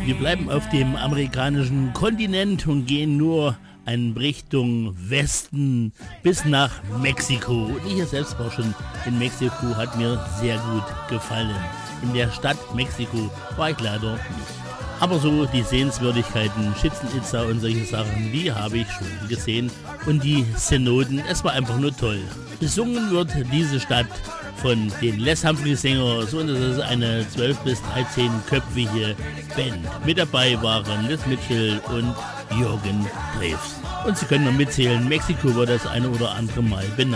Wir bleiben auf dem amerikanischen Kontinent und gehen nur in Richtung Westen bis nach Mexiko. Und ich selbst war schon in Mexiko, hat mir sehr gut gefallen. In der Stadt Mexiko war ich leider nicht. Aber so die Sehenswürdigkeiten, Chichén Itzá und solche Sachen, die habe ich schon gesehen. Und die Cenoten, es war einfach nur toll. Besungen wird diese Stadt von den Les Humphreys Singers und es ist eine 12- bis 13-köpfige Band. Mit dabei waren Liz Mitchell und Jürgen Drews. Und Sie können noch mitzählen, Mexiko wird das eine oder andere Mal benannt.